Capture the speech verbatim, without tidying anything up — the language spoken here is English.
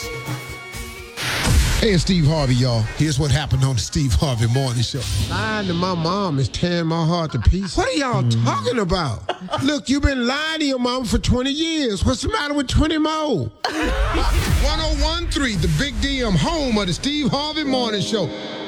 Hey, it's Steve Harvey, y'all. Here's what happened on the Steve Harvey Morning Show. Lying to my mom is tearing my heart to pieces. What are y'all mm. talking about? Look, you've been lying to your mom for twenty years. What's the matter with twenty more? one oh one point three, the Big D M, home of the Steve Harvey Morning Show.